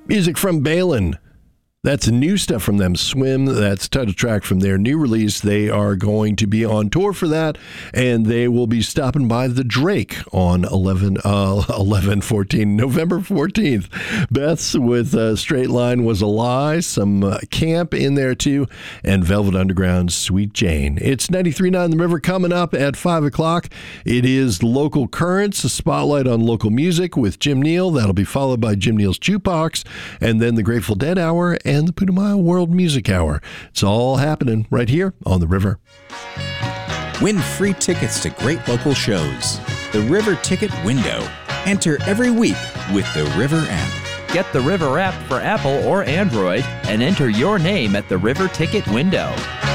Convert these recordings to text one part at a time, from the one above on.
Music from Balin. That's new stuff from them. Swim, that's title track from their new release. They are going to be on tour for that, and they will be stopping by the Drake on November 14th. Beth's with Straight Line Was a Lie, some Camp in there too, and Velvet Underground's Sweet Jane. It's 93.9 The River coming up at 5 o'clock. It is Local Currents, a spotlight on local music with Jim Neal. That'll be followed by Jim Neal's Jukebox, and then the Grateful Dead Hour and the Putumayo World Music Hour. It's all happening right here on The River. Win free tickets to great local shows. The River Ticket Window. Enter every week with the River app. Get the River app for Apple or Android and enter your name at the River Ticket Window.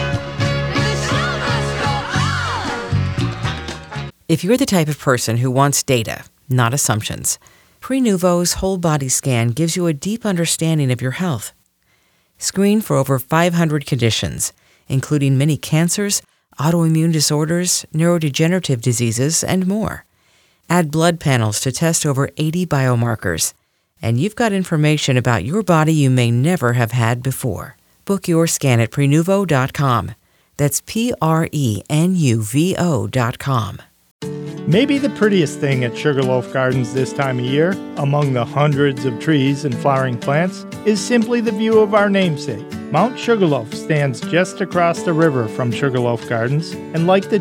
If you're the type of person who wants data, not assumptions, Prenuvo's whole body scan gives you a deep understanding of your health. Screen for over 500 conditions, including many cancers, autoimmune disorders, neurodegenerative diseases, and more. Add blood panels to test over 80 biomarkers, and you've got information about your body you may never have had before. Book your scan at Prenuvo.com. That's Prenuvo.com. Maybe the prettiest thing at Sugarloaf Gardens this time of year, among the hundreds of trees and flowering plants, is simply the view of our namesake. Mount Sugarloaf stands just across the river from Sugarloaf Gardens, and like the